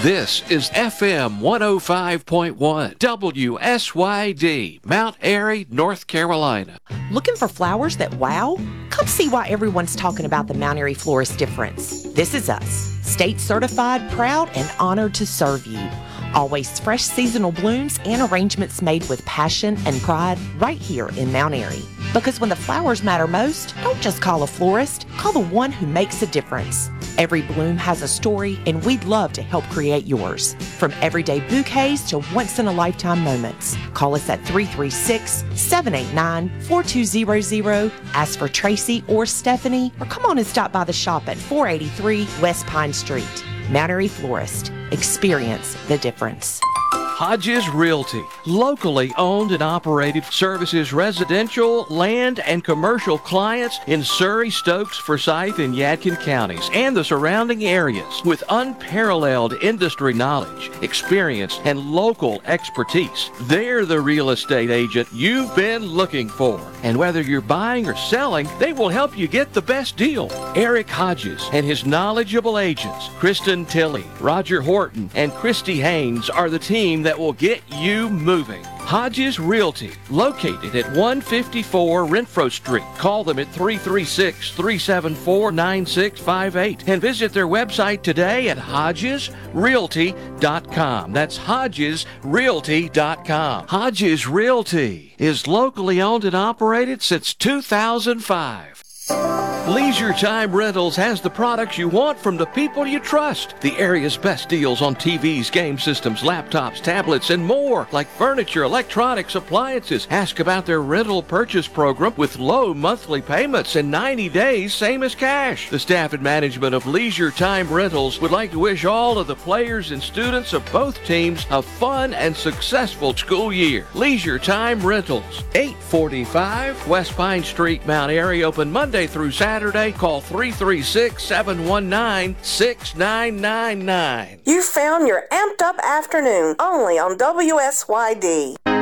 This is FM 105.1 WSYD, Mount Airy, North Carolina. Looking for flowers that wow? Come see why everyone's talking about the Mount Airy Florist difference. This is us, state certified, proud, and honored to serve you. Always fresh seasonal blooms and arrangements made with passion and pride right here in Mount Airy. Because when the flowers matter most, don't just call a florist, call the one who makes a difference. Every bloom has a story, and we'd love to help create yours. From everyday bouquets to once-in-a-lifetime moments. Call us at 336-789-4200, ask for Tracy or Stephanie, or come on and stop by the shop at 483 West Pine Street. Mount Airy Florist. Experience the difference. Hodges Realty, locally owned and operated, services residential, land, and commercial clients in Surrey, Stokes, Forsyth, and Yadkin counties and the surrounding areas with unparalleled industry knowledge, experience, and local expertise. They're the real estate agent you've been looking for. And whether you're buying or selling, they will help you get the best deal. Eric Hodges and his knowledgeable agents, Kristen Tilley, Roger Horton, and Christy Haynes, are the team that will get you moving. Hodges Realty, located at 154 Renfro Street. Call them at 336-374-9658 and visit their website today at hodgesrealty.com. That's hodgesrealty.com. Hodges Realty is locally owned and operated since 2005. Leisure Time Rentals has the products you want from the people you trust. The area's best deals on TVs, game systems, laptops, tablets, and more, like furniture, electronics, appliances. Ask about their rental purchase program with low monthly payments and 90 days, same as cash. The staff and management of Leisure Time Rentals would like to wish all of the players and students of both teams a fun and successful school year. Leisure Time Rentals, 845 West Pine Street, Mount Airy, open Monday through Saturday. Call 336-719-6999. You found your amped up afternoon only on WSYD.